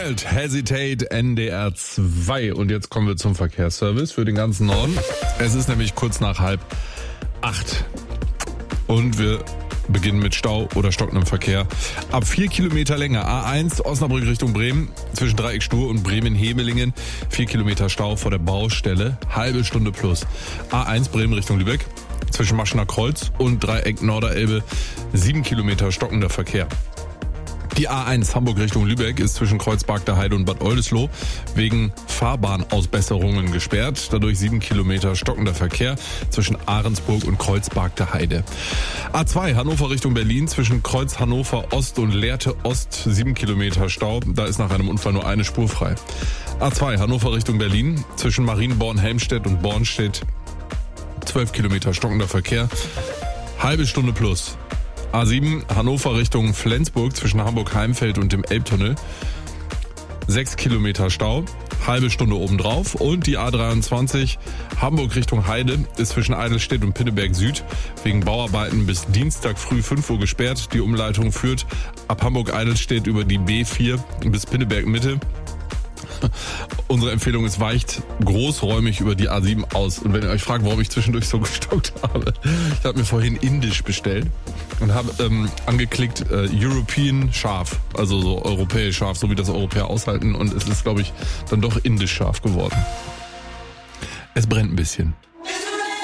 Wild Hesitate NDR 2. Und jetzt kommen wir zum Verkehrsservice für den ganzen Norden. Es ist nämlich kurz nach 7:30. Und wir beginnen mit Stau oder stockendem Verkehr. Ab 4 Kilometer Länge. A1 Osnabrück Richtung Bremen zwischen Dreieck Stur und Bremen-Hemelingen. 4 Kilometer Stau vor der Baustelle. Halbe Stunde plus. A1 Bremen Richtung Lübeck zwischen Maschener Kreuz und Dreieck Norderelbe. 7 Kilometer stockender Verkehr. Die A1 Hamburg Richtung Lübeck ist zwischen Kreuzberg der Heide und Bad Oldesloe wegen Fahrbahnausbesserungen gesperrt. Dadurch 7 Kilometer stockender Verkehr zwischen Ahrensburg und Kreuzberg der Heide. A2 Hannover Richtung Berlin zwischen Kreuz Hannover Ost und Lehrte Ost 7 Kilometer Stau. Da ist nach einem Unfall nur eine Spur frei. A2 Hannover Richtung Berlin zwischen Marienborn-Helmstedt und Bornstedt 12 Kilometer stockender Verkehr. Halbe Stunde plus. A7 Hannover Richtung Flensburg zwischen Hamburg-Heimfeld und dem Elbtunnel. 6 Kilometer Stau, halbe Stunde obendrauf. Und die A23 Hamburg Richtung Heide ist zwischen Eidelstedt und Pinneberg Süd wegen Bauarbeiten bis Dienstag früh 5 Uhr gesperrt. Die Umleitung führt ab Hamburg-Eidelstedt über die B4 bis Pinneberg Mitte. Unsere Empfehlung ist, weicht großräumig über die A7 aus. Und wenn ihr euch fragt, warum ich zwischendurch so gestockt habe, ich habe mir vorhin indisch bestellt und habe angeklickt European scharf, also so europäisch scharf, so wie das Europäer aushalten. Und es ist, glaube ich, dann doch indisch scharf geworden. Es brennt ein bisschen.